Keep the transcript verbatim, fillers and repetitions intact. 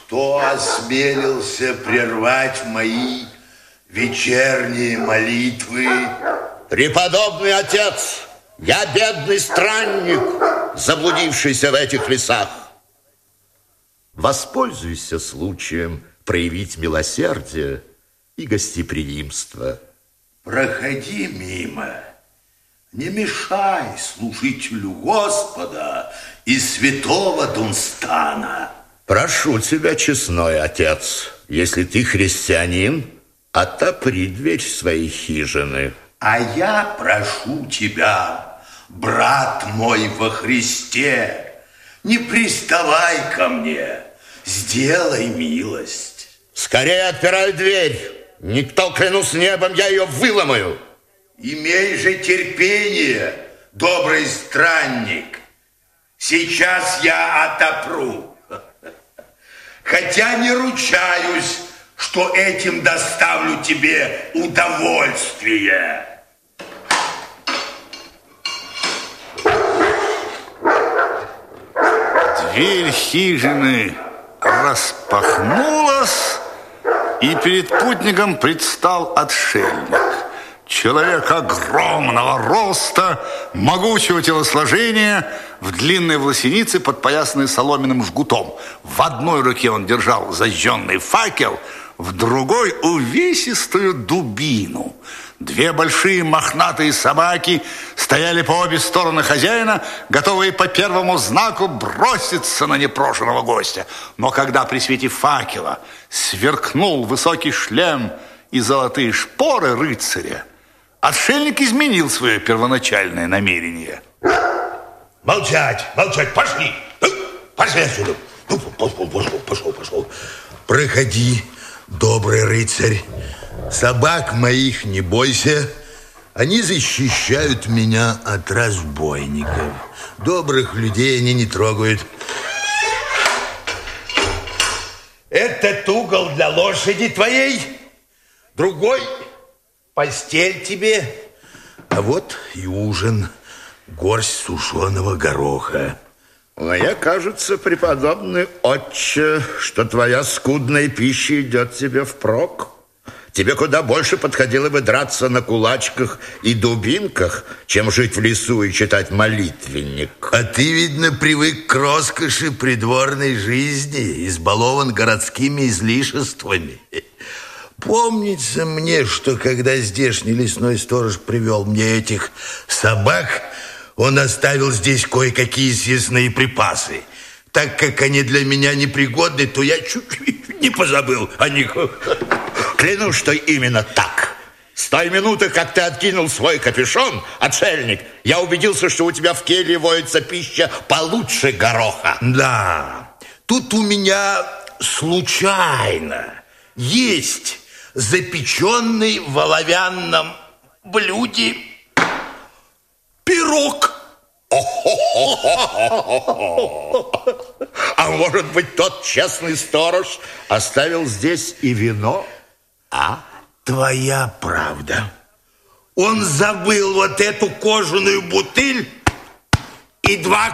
Кто осмелился прервать мои вечерние молитвы? Преподобный отец, я бедный странник, заблудившийся в этих лесах. Воспользуйся случаем проявить милосердие и гостеприимство. Проходи мимо, не мешай служителю Господа и святого Дунстана. Прошу тебя, честной отец, если ты христианин, отопри дверь своей хижины. А я прошу тебя, брат мой во Христе, не приставай ко мне, сделай милость. Скорее отпирай дверь. Никто, клянусь небом, я ее выломаю. Имей же терпение, добрый странник. Сейчас я отопру. Хотя не ручаюсь, что этим доставлю тебе удовольствие. Дверь хижины распахнулась, и перед путником предстал отшельник. Человек огромного роста, могучего телосложения, в длинной власенице, подпоясанной соломенным жгутом. В одной руке он держал зажженный факел, в другой увесистую дубину. Две большие мохнатые собаки стояли по обе стороны хозяина, готовые по первому знаку броситься на непрошенного гостя. Но когда при свете факела сверкнул высокий шлем и золотые шпоры рыцаря, отшельник изменил свое первоначальное намерение. Молчать, молчать, пошли, пошли отсюда. Пошел, пошел, пошел, пошел. Проходи, добрый рыцарь. Собак моих не бойся. Они защищают меня от разбойников. Добрых людей они не трогают. Этот угол для лошади твоей, другой постель тебе, а вот и ужин. Горсть сушеного гороха. Мне кажется, преподобный отче, что твоя скудная пища идет тебе впрок. Тебе куда больше подходило бы драться на кулачках и дубинках, чем жить в лесу и читать молитвенник. А ты, видно, привык к роскоши придворной жизни, избалован городскими излишествами. Помнится мне, что когда здешний лесной сторож привел мне этих собак, он оставил здесь кое-какие съестные припасы. Так как они для меня непригодны, то я чуть не позабыл о них. Клянусь, что именно так. С той минуты, как ты откинул свой капюшон, отшельник, я убедился, что у тебя в келье водится пища получше гороха. Да, тут у меня случайно есть запеченный в оловянном блюде пирог. А может быть, тот честный сторож оставил здесь и вино? А? Твоя правда. Он забыл вот эту кожаную бутыль и два